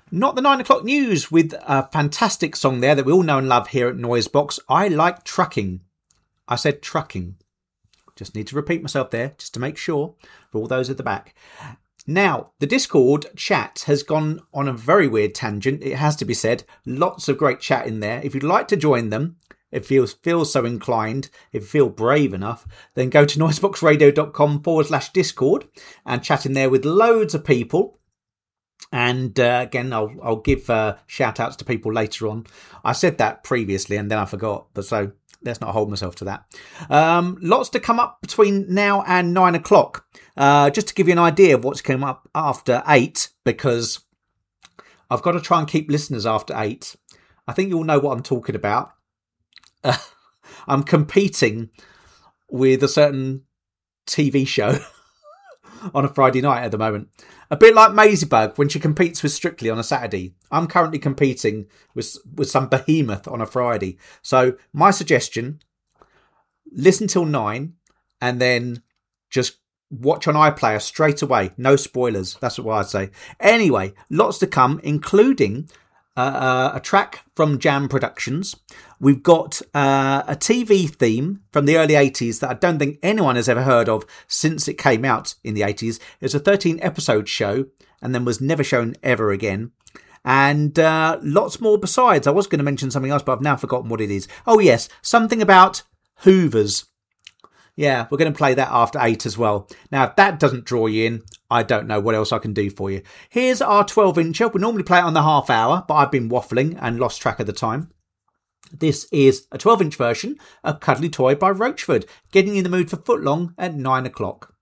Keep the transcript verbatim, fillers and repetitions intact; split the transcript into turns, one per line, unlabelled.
Not the nine o'clock news with a fantastic song there that we all know and love here at Noisebox. I like trucking. I said trucking. Just need to repeat myself there just to make sure for all those at the back. Now, the Discord chat has gone on a very weird tangent. It has to be said. Lots of great chat in there. If you'd like to join them, if you feel so inclined, if you feel brave enough, then go to noiseboxradio.com forward slash Discord and chat in there with loads of people. And uh, again, I'll I'll give uh, shout outs to people later on. I said that previously and then I forgot, but so let's not hold myself to that. Um, lots to come up between now and nine o'clock. Uh, just to give you an idea of what's come up after eight, because I've got to try and keep listeners after eight. I think you all know what I'm talking about. Uh, I'm competing with a certain T V show on a Friday night at the moment. A bit like Mazybug when she competes with Strictly on a Saturday. I'm currently competing with with some behemoth on a Friday. So my suggestion, listen till nine and then just watch on iPlayer straight away. No spoilers. That's what I'd say. Anyway, lots to come, including uh, a track from Jam Productions. We've got uh, a T V theme from the early eighties that I don't think anyone has ever heard of since it came out in the eighties. It's a thirteen episode show and then was never shown ever again. And uh, lots more besides. I was going to mention something else, but I've now forgotten what it is. Oh, yes. Something about Hoovers. Yeah, we're going to play that after eight as well. Now, if that doesn't draw you in, I don't know what else I can do for you. Here's our twelve incher. We normally play it on the half hour, but I've been waffling and lost track of the time. This is a twelve inch version of Cuddly Toy by Roachford, getting you in the mood for Footlong at nine o'clock.